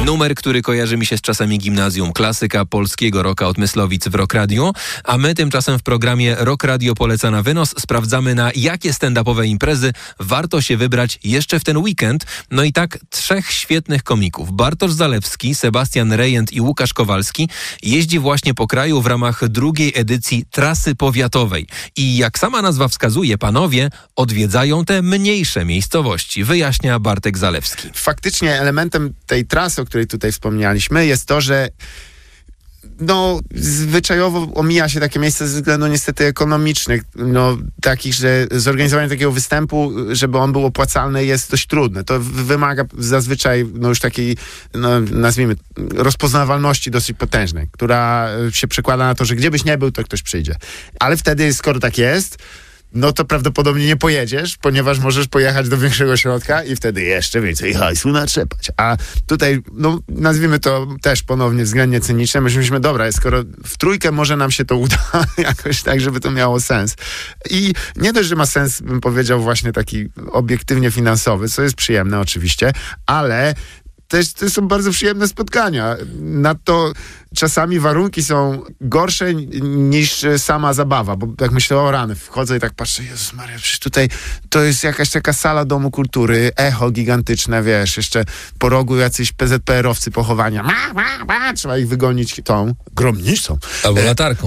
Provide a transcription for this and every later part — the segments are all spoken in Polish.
Numer, który kojarzy mi się z czasami gimnazjum. Klasyka polskiego rocka od Myslowic w Rock Radio. A my tymczasem w programie Rock Radio poleca na wynos sprawdzamy, na jakie stand-upowe imprezy warto się wybrać jeszcze w ten weekend. No i tak 3 świetnych komików. Bartosz Zalewski, Sebastian Rejent i Łukasz Kowalski jeździ właśnie po kraju w ramach drugiej edycji Trasy Powiatowej. I jak sama nazwa wskazuje, panowie odwiedzają te mniejsze miejscowości. Wyjaśnia Bartek Zalewski. Faktycznie elementem tej trasy, o której tutaj wspomnialiśmy, jest to, że zwyczajowo omija się takie miejsca ze względu niestety ekonomicznych, takich, że zorganizowanie takiego występu, żeby on był opłacalny, jest dość trudne. To wymaga zazwyczaj już takiej, nazwijmy, rozpoznawalności dosyć potężnej, która się przekłada na to, że gdzie byś nie był, to ktoś przyjdzie. Ale wtedy, skoro tak jest, to prawdopodobnie nie pojedziesz, ponieważ możesz pojechać do większego środka i wtedy jeszcze więcej hajsu natrzepać. A tutaj, nazwijmy to też ponownie względnie cynicznie, myśleliśmy, dobra, skoro w trójkę może nam się to uda jakoś tak, żeby to miało sens. I nie dość, że ma sens, bym powiedział, właśnie taki obiektywnie finansowy, co jest przyjemne oczywiście, ale też to są bardzo przyjemne spotkania. Nadto czasami warunki są gorsze niż sama zabawa, bo jak myślę, o rany, wchodzę i tak patrzę, Jezus Maria, przecież tutaj to jest jakaś taka sala Domu Kultury, echo gigantyczne, wiesz, jeszcze po rogu jacyś PZPR-owcy pochowania. Trzeba ich wygonić tą gromnicą. Albo latarką.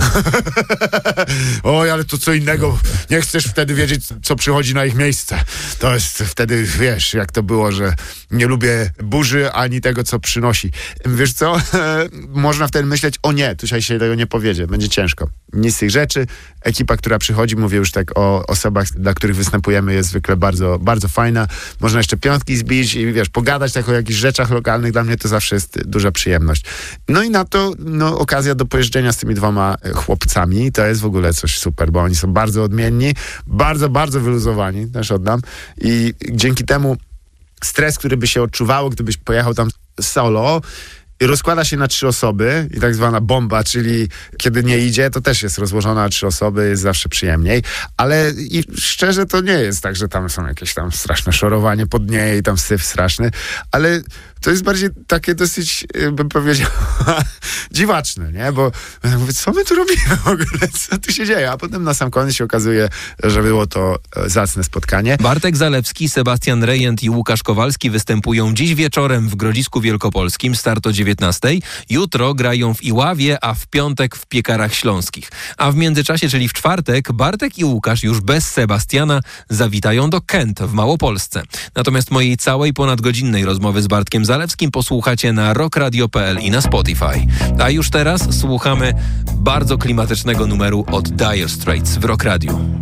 Oj, ale to co innego. Nie chcesz wtedy wiedzieć, co przychodzi na ich miejsce. To jest wtedy, wiesz, jak to było, że nie lubię burzy, ani tego, co przynosi. Wiesz co? Można wtedy myśleć, o nie, tutaj się tego nie powiedzie, będzie ciężko. Nic z tych rzeczy. Ekipa, która przychodzi, mówię już tak o osobach, dla których występujemy, jest zwykle bardzo, bardzo fajna. Można jeszcze piątki zbić i wiesz, pogadać tak o jakichś rzeczach lokalnych. Dla mnie to zawsze jest duża przyjemność. No i na to okazja do pojeżdżenia z tymi 2 chłopcami. To jest w ogóle coś super, bo oni są bardzo odmienni, bardzo, bardzo wyluzowani, też oddam. I dzięki temu stres, który by się odczuwało, gdybyś pojechał tam solo, rozkłada się na 3 osoby i tak zwana bomba, czyli kiedy nie idzie, to też jest rozłożona na 3 osoby, jest zawsze przyjemniej, ale i szczerze to nie jest tak, że tam są jakieś tam straszne szorowanie po dnie i tam syf straszny, ale to jest bardziej takie dosyć, bym powiedział, dziwaczne, nie? Bo mówię, co my tu robimy w ogóle? Co tu się dzieje? A potem na sam koniec się okazuje, że było to zacne spotkanie. Bartek Zalewski, Sebastian Rejent i Łukasz Kowalski występują dziś wieczorem w Grodzisku Wielkopolskim, start o 19:00. Jutro grają w Iławie, a w piątek w Piekarach Śląskich. A w międzyczasie, czyli w czwartek, Bartek i Łukasz już bez Sebastiana zawitają do Kent w Małopolsce. Natomiast mojej całej ponadgodzinnej rozmowy z Bartkiem Zalewskim posłuchacie na rockradio.pl i na Spotify. A już teraz słuchamy bardzo klimatycznego numeru od Dire Straits w Rock Radio.